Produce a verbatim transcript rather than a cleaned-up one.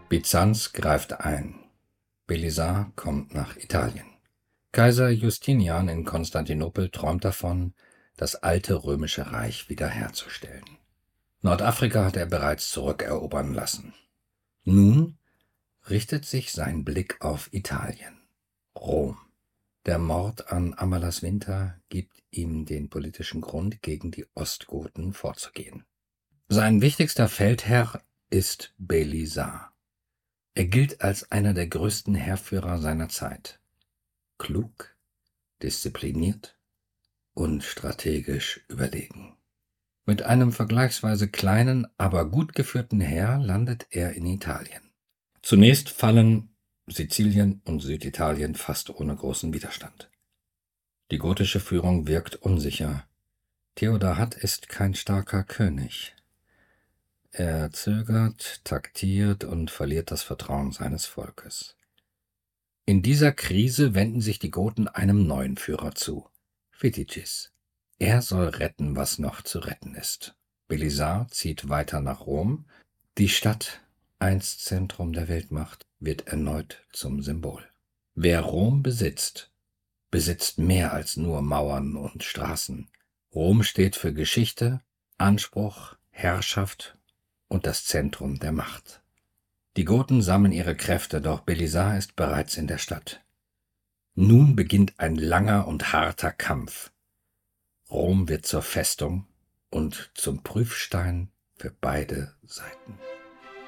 Byzanz greift ein. Belisar kommt nach Italien. Kaiser Justinian in Konstantinopel träumt davon, das alte römische Reich wiederherzustellen. Nordafrika hat er bereits zurückerobern lassen. Nun richtet sich sein Blick auf Italien, Rom. Der Mord an Amalasuentha gibt ihm den politischen Grund, gegen die Ostgoten vorzugehen. Sein wichtigster Feldherr ist Belisar. Er gilt als einer der größten Heerführer seiner Zeit. Klug, diszipliniert und strategisch überlegen. Mit einem vergleichsweise kleinen, aber gut geführten Heer landet er in Italien. Zunächst fallen Sizilien und Süditalien fast ohne großen Widerstand. Die gotische Führung wirkt unsicher. Theodahat ist kein starker König. Er zögert, taktiert und verliert das Vertrauen seines Volkes. In dieser Krise wenden sich die Goten einem neuen Führer zu, Vitiges. Er soll retten, was noch zu retten ist. Belisar zieht weiter nach Rom. Die Stadt, einst Zentrum der Weltmacht, wird erneut zum Symbol. Wer Rom besitzt, besitzt mehr als nur Mauern und Straßen. Rom steht für Geschichte, Anspruch, Herrschaft und das Zentrum der Macht. Die Goten sammeln ihre Kräfte, doch Belisar ist bereits in der Stadt. Nun beginnt ein langer und harter Kampf. Rom wird zur Festung und zum Prüfstein für beide Seiten.